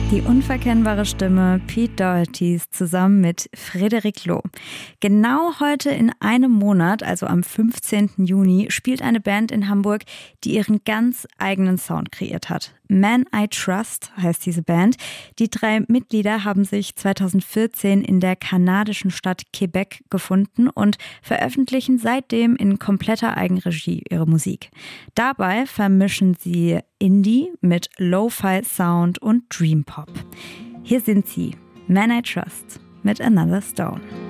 Die unverkennbare Stimme Pete Dohertys zusammen mit Frédéric Lo. Genau heute in einem Monat, also am 15. Juni, spielt eine Band in Hamburg, die ihren ganz eigenen Sound kreiert hat. Man I Trust heißt diese Band. Die 3 Mitglieder haben sich 2014 in der kanadischen Stadt Quebec gefunden und veröffentlichen seitdem in kompletter Eigenregie ihre Musik. Dabei vermischen sie Indie mit Lo-Fi Sound und Dream Pop. Hier sind sie, Man I Trust mit Another Stone.